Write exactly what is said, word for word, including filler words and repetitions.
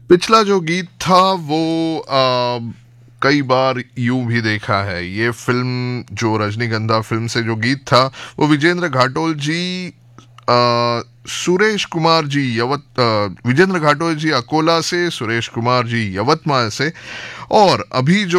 पिछला जो गीत था वो आ, कई बार यूं भी देखा है। ये फिल्म जो रजनीगंधा फिल्म से जो गीत था वो विजेंद्र घाटोल जी, आ, सुरेश कुमार जी यवत आ, विजेंद्र घाटोल जी अकोला से, सुरेश कुमार जी यवतमाल से, और अभी जो